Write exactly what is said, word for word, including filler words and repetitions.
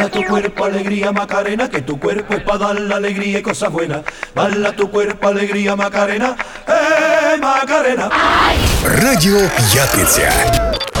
Tu cuerpo alegría Macarena, que tu cuerpo es para dar la alegría y cosas buenas. Bala tu cuerpo alegría Macarena, eh Macarena. Радіо П'ятниця.